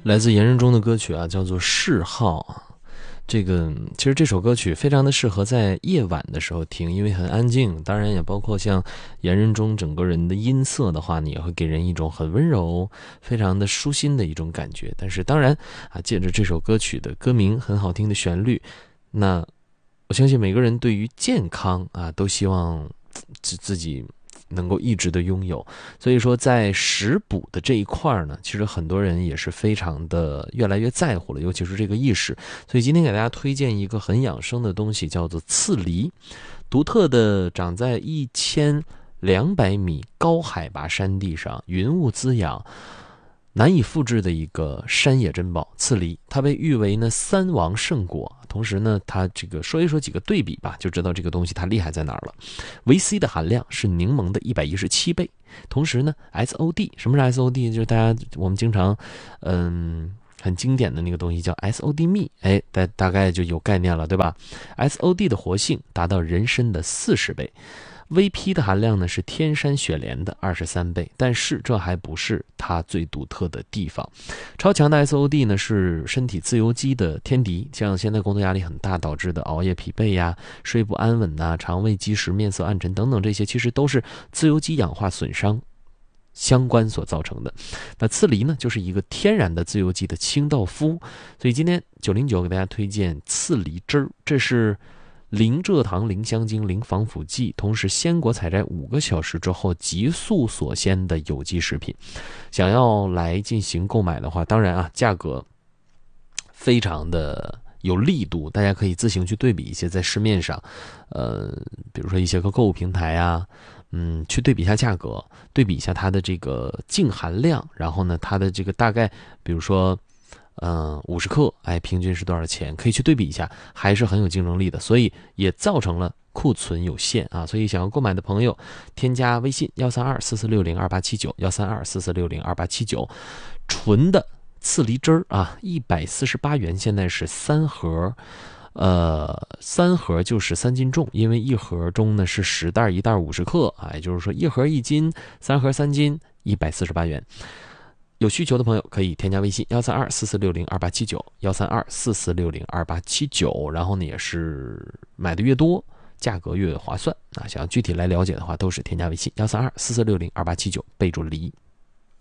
来自言人中的歌曲啊，叫做嗜好啊。其实这首歌曲非常的适合在夜晚的时候听，因为很安静。当然也包括像言人中整个人的音色的话，你也会给人一种很温柔、非常的舒心的一种感觉。但是当然啊，借着这首歌曲的歌名很好听的旋律，那我相信每个人对于健康啊，都希望自己能够一直的拥有。所以说在食补的这一块呢，其实很多人也是非常的越来越在乎了，尤其是这个意识。所以今天给大家推荐一个很养生的东西，叫做刺梨。独特的长在1200米高海拔山地上，云雾滋养，难以复制的一个山野珍宝刺梨。它被誉为呢三王圣果。同时呢，它这个说一说几个对比吧，就知道这个东西它厉害在哪儿了。维 C 的含量是柠檬的117倍，同时呢 SOD， 什么是 SOD？ 就是我们经常很经典的那个东西叫 SOD 蜜，大概就有概念了，对吧？ SOD 的活性达到人参的40倍。VP 的含量呢是天山雪莲的23倍，但是这还不是它最独特的地方。超强的 SOD 呢是身体自由基的天敌，像现在工作压力很大导致的熬夜疲惫呀、睡不安稳呐、肠胃积食、面色暗沉等等，这些其实都是自由基氧化损伤相关所造成的。那刺梨呢就是一个天然的自由基的清道夫，所以今天909给大家推荐刺梨汁儿，这是零蔗糖、零香精、零防腐剂，同时鲜果采摘5个小时之后急速锁鲜的有机食品。想要来进行购买的话，当然啊，价格非常的有力度，大家可以自行去对比一些在市面上，比如说一些个购物平台啊，去对比一下价格，对比一下它的这个净含量，然后呢，它的这个大概，比如说50克，平均是多少钱？可以去对比一下，还是很有竞争力的。所以也造成了库存有限啊。所以想要购买的朋友，添加微信13244602879，13244602879，纯的刺梨汁儿啊，148元，现在是3盒。3盒就是3斤重，因为一盒中呢是10袋，1袋50克啊，也就是说1盒1斤，3盒3斤，148元。有需求的朋友可以添加微信13244602879，13244602879，然后呢也是买的越多，价格越划算啊。想要具体来了解的话，都是添加微信13244602879，备注梨。